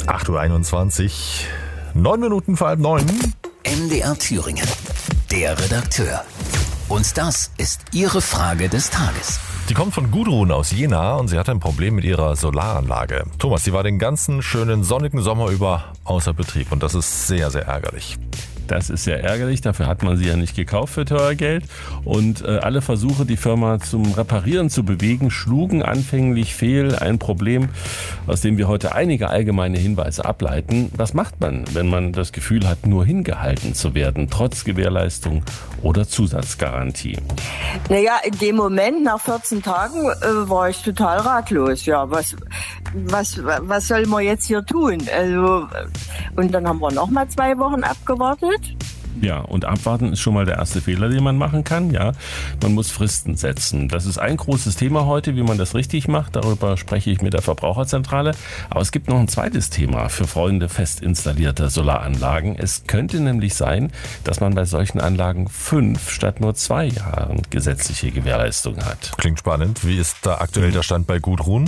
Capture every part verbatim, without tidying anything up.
acht Uhr einundzwanzig, neun Minuten vor halb neun. M D R Thüringen, der Redakteur. Und das ist Ihre Frage des Tages. Die kommt von Gudrun aus Jena und sie hat ein Problem mit ihrer Solaranlage. Thomas, sie war den ganzen schönen sonnigen Sommer über außer Betrieb und das ist sehr, sehr ärgerlich. Das ist sehr ärgerlich, dafür hat man sie ja nicht gekauft für teuer Geld. Und äh, alle Versuche, die Firma zum Reparieren zu bewegen, schlugen anfänglich fehl. Ein Problem, aus dem wir heute einige allgemeine Hinweise ableiten. Was macht man, wenn man das Gefühl hat, nur hingehalten zu werden, trotz Gewährleistung oder Zusatzgarantie? Naja, in dem Moment, nach vierzehn Tagen, äh, war ich total ratlos. Ja, was, was, was soll man jetzt hier tun? Also, und dann haben wir noch mal zwei Wochen abgewartet. Ja, und abwarten ist schon mal der erste Fehler, den man machen kann. Ja, man muss Fristen setzen. Das ist ein großes Thema heute, wie man das richtig macht. Darüber spreche ich mit der Verbraucherzentrale. Aber es gibt noch ein zweites Thema für Freunde fest installierter Solaranlagen. Es könnte nämlich sein, dass man bei solchen Anlagen fünf statt nur zwei Jahren gesetzliche Gewährleistung hat. Klingt spannend. Wie ist da aktuell der Stand bei Gudrun?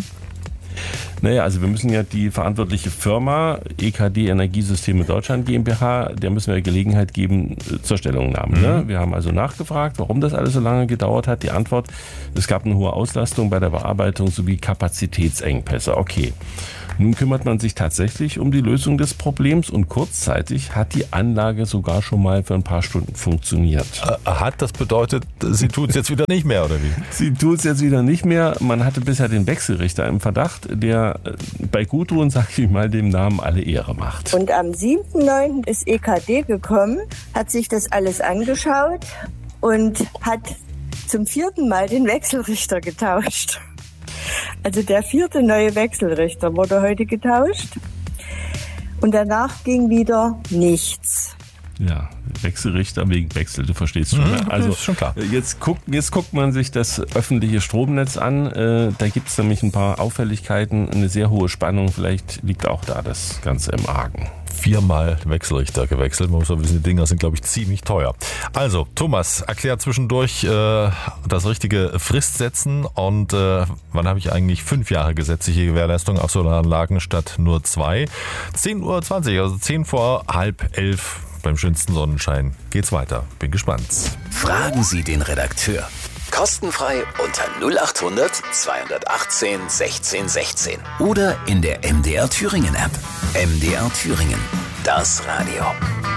Naja, also wir müssen ja die verantwortliche Firma E K D Energiesysteme Deutschland GmbH, der müssen wir Gelegenheit geben zur Stellungnahme. Mhm. Ne? Wir haben also nachgefragt, warum das alles so lange gedauert hat. Die Antwort, es gab eine hohe Auslastung bei der Bearbeitung sowie Kapazitätsengpässe. Okay. Nun kümmert man sich tatsächlich um die Lösung des Problems und kurzzeitig hat die Anlage sogar schon mal für ein paar Stunden funktioniert. Äh, hat das bedeutet, sie tut es jetzt wieder nicht mehr, oder wie? Sie tut es jetzt wieder nicht mehr. Man hatte bisher den Wechselrichter im Verdacht, der bei Gudrun, sag ich mal, dem Namen alle Ehre macht. Und am siebten neunten ist E K D gekommen, hat sich das alles angeschaut und hat zum vierten Mal den Wechselrichter getauscht. Also der vierte neue Wechselrichter wurde heute getauscht und danach ging wieder nichts. Ja, Wechselrichter wegen Wechsel, du verstehst schon. Mhm, also ist schon klar. Jetzt guckt, jetzt guckt man sich das öffentliche Stromnetz an. Äh, da gibt es nämlich ein paar Auffälligkeiten, eine sehr hohe Spannung. Vielleicht liegt auch da das Ganze im Argen. Viermal Wechselrichter gewechselt. Man muss aber wissen, die Dinger sind, glaube ich, ziemlich teuer. Also, Thomas, erklär zwischendurch äh, das richtige Frist setzen und äh, wann habe ich eigentlich fünf Jahre gesetzliche Gewährleistung auf Solaranlagen statt nur zwei? zehn Uhr zwanzig, also zehn vor halb elf beim schönsten Sonnenschein. Geht's weiter. Bin gespannt. Fragen Sie den Redakteur. Kostenfrei unter null acht hundert zweihundertachtzehn sechzehn sechzehn oder in der M D R Thüringen App. M D R Thüringen, das Radio.